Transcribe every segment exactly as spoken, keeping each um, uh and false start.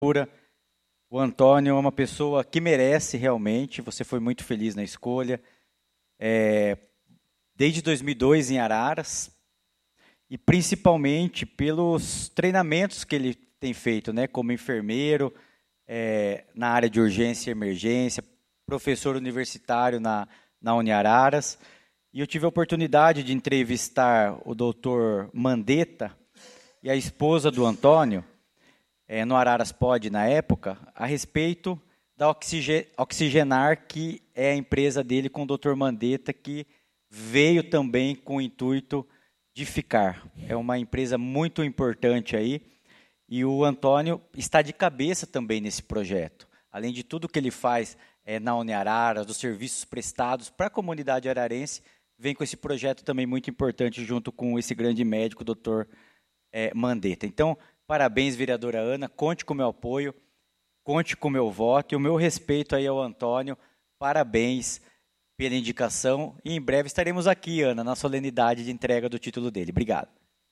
O Antônio é uma pessoa que merece realmente, você foi muito feliz na escolha. É, desde dois mil e dois em Araras, e principalmente pelos treinamentos que ele tem feito, né, como enfermeiro, é, na área de urgência e emergência, professor universitário na, na Uniararas. E eu tive a oportunidade de entrevistar o doutor Mandetta e a esposa do Antônio, é, no Araras Pod na época, a respeito da Oxige- Oxigenar, que é a empresa dele com o doutor Mandetta, que veio também com o intuito de ficar. É uma empresa muito importante aí, e o Antônio está de cabeça também nesse projeto. Além de tudo que ele faz é, na Uniararas, dos serviços prestados para a comunidade ararense, vem com esse projeto também muito importante junto com esse grande médico, o doutor é, Mandetta. Então, parabéns, vereadora Ana, conte com o meu apoio, conte com o meu voto e o meu respeito aí ao Antônio. Parabéns pela indicação e em breve estaremos aqui, Ana, na solenidade de entrega do título dele. Obrigado.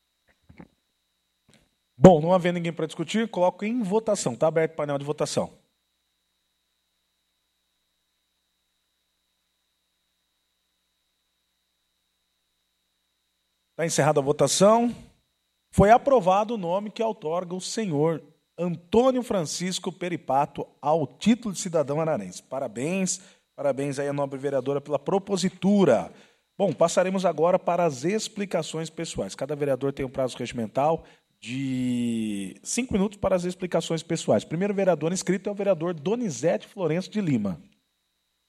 Bom, não havendo ninguém para discutir, coloco em votação. Está aberto o painel de votação. Está encerrada a votação. Foi aprovado o nome que outorga o senhor Antônio Francisco Peripato ao título de cidadão ararense. Parabéns, parabéns aí à nobre vereadora pela propositura. Bom, passaremos agora para as explicações pessoais. Cada vereador tem um prazo regimental de cinco minutos para as explicações pessoais. O primeiro vereador inscrito é o vereador Donizete Florencio de Lima.